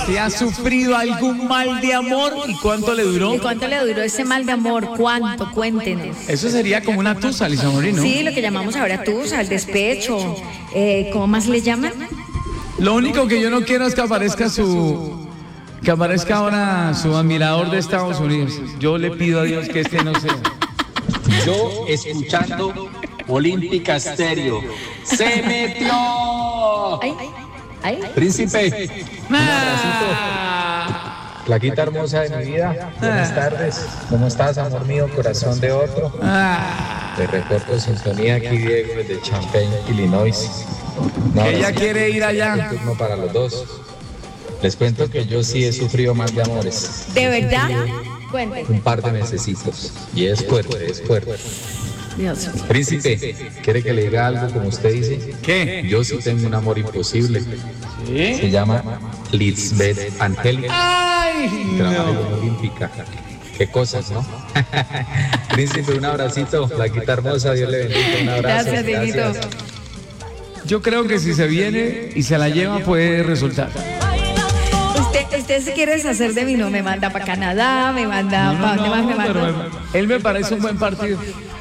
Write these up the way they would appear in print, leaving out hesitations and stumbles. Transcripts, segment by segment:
¿Usted ha sufrido algún mal de amor y cuánto le duró? ¿Y cuánto le duró ese mal de amor? ¿Cuánto? Cuéntenos. Eso sería como una tusa, Lisa Moreno. Sí, lo que llamamos ahora tusa, el despecho. ¿Cómo más le llaman? Lo único que yo no quiero es que aparezca ahora su admirador de Estados Unidos. Yo le pido a Dios que este no sea. Yo escuchando Olímpica Estéreo. ¡Se metió! Ay. Príncipe, un abracito. Plaquita hermosa de mi vida. Buenas tardes. ¿Cómo estás, amor mío? Corazón de otro. Te reporto sintonía aquí, Diego, desde Champaign, Illinois. No, Ella quiere ir allá. Turno para los dos. Les cuento que yo sí he sufrido más de amores. ¿De verdad? Cuénteme. Un par de mesecitos. Y es fuerte, es fuerte. Dios mío. Príncipe, ¿quiere que le diga algo como usted dice? ¿Qué? Yo sí tengo un amor imposible. ¿Sí? Se llama Lisbeth Angélica. ¡Ay! Trabaja No. en Olímpica. Qué cosas, ¿no? Príncipe, un abracito. Plaquita hermosa, Dios le bendiga. Un abrazo. Gracias, Dieguito. Yo creo que si se viene y se la lleva puede resultar. Usted se quiere deshacer de mí, no me manda para Canadá, me manda para dónde más me pero manda. él me parece un buen partido.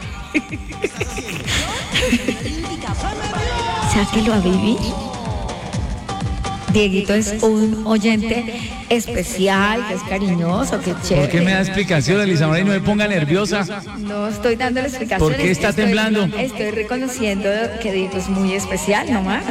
Sáquelo a vivir. Dieguito es un oyente especial, que es cariñoso, que chévere. ¿Por qué me da explicaciones, Lisa Moreno? No me ponga nerviosa. No estoy dándole explicaciones. ¿Por qué está temblando? Estoy reconociendo que Diego es muy especial, nomás.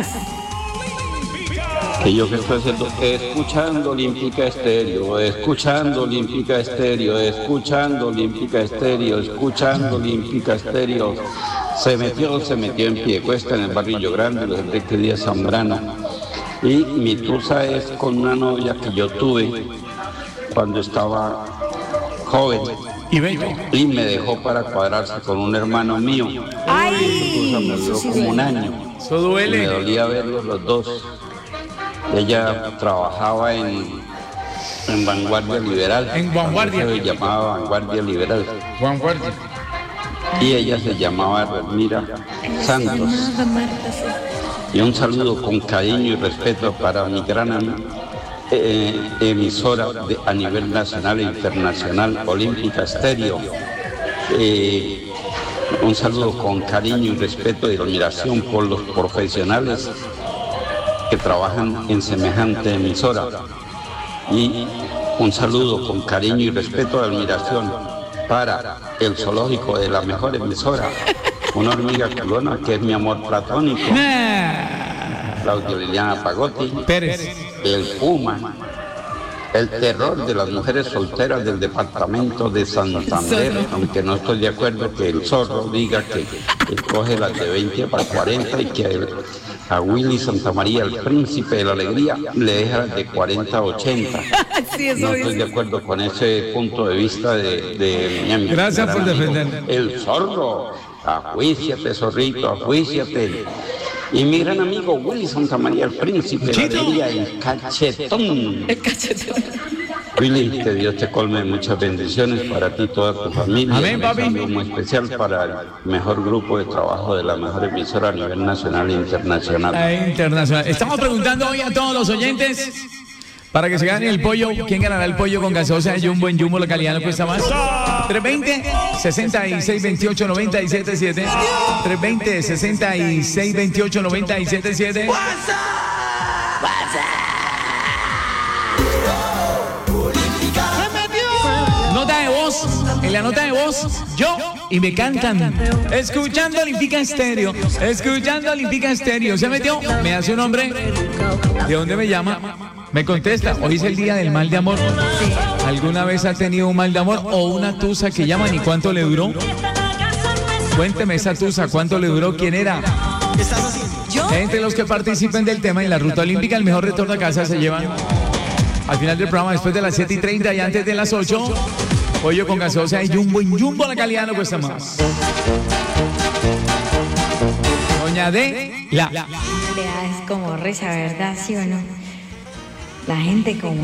Que yo que estoy haciendo, escuchando Olímpica Estéreo, escuchando Olímpica Estéreo, escuchando Olímpica Estéreo, escuchando Olímpica Estéreo. Se metió en Piedecuesta, en el barrio Grande, los Enrique Díaz Zambrano. Y mi tusa es con una novia que yo tuve cuando estaba joven. Y bello. Y me dejó para cuadrarse con un hermano mío. ¡Ay! Me duró como un año. Eso Me duele. dolía verlos los dos. Ella trabajaba en Vanguardia Liberal. En Vanguardia. Se llamaba Vanguardia Liberal. Juan Fuerte. Y ella se llamaba Rodmira Santos. Y un saludo con cariño y respeto para mi gran emisora a nivel nacional e internacional, Olímpica Estéreo. Un saludo con cariño y respeto y admiración por los profesionales que trabajan en semejante emisora. Y un saludo con cariño y respeto y admiración para el zoológico de la mejor emisora, una hormiga culona que es mi amor platónico, Claudia Liliana Pagotti, Pérez. el Puma, el terror de las mujeres solteras del departamento de Santander, aunque no estoy de acuerdo que el zorro diga que coge las de 20 para 40 y que a Willy Santamaría, el príncipe de la alegría, le deja las de 40 a 80. Sí, eso No estoy de dice. acuerdo con ese punto de vista de mi amigo. Gracias por gran amigo, defender. el zorro, ajuíciate, zorrito, ajuíciate. Y mi gran amigo Willy Santamaría, el príncipe de la Chito. alegría, el cachetón. El cachetón. Willy, que Dios te colme de muchas bendiciones para ti y toda tu familia. Amén, Un papi. saludo muy especial para el mejor grupo de trabajo de la mejor emisora a nivel nacional e internacional. Internacional. Estamos preguntando hoy a todos los oyentes para que se gane el pollo. ¿Quién ganará el pollo con gaseosa de Jumbo en Jumbo? La calidad no cuesta más. 320-6628-977. 320-6628-977. Nota de voz, en la nota de voz, yo y me cantan. Escuchando Olímpica Estéreo, escuchando Olímpica Estéreo. ¿Se metió? Me hace un hombre. ¿De dónde me llama? Me contesta, hoy es el día del mal de amor. ¿Alguna vez ha tenido un mal de amor o una tusa que llaman y cuánto le duró? Cuénteme esa tusa, ¿cuánto le duró? ¿Quién era? Entre los que participen del tema en la ruta olímpica, el mejor retorno a casa se llevan al final del programa, después de las 7:30 y antes de las 8. Pollo con gaseosa y Jumbo en Jumbo, la calidad no cuesta más. Doña D, la. Le da es como risa, ¿verdad? ¿Sí o no? La gente como